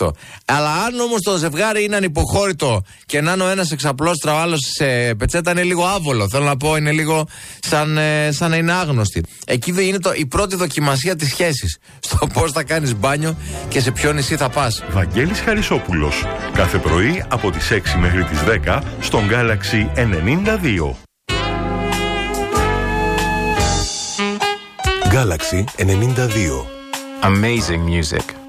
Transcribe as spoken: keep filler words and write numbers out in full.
ευχάριστο. Αλλά αν όμως το ζευγάρι είναι ανυποχώρητο και να είναι ο ένας εξαπλώστρα, ο άλλος σε πετσέτα, είναι λίγο άβολο. Θέλω να πω, είναι λίγο σαν, ε, σαν να είναι άγνωστοι. Εκεί είναι το, η πρώτη δοκιμασία της σχέσης. Στο πώς θα κάνεις μπάνιο και σε ποιο νησί θα πας. Βαγγέλης Χαρισόπουλος. Κάθε πρωί από τις έξι μέχρι τις δέκα στον Galaxy ενενήντα δύο. Galaxy ενενήντα δύο. Amazing music.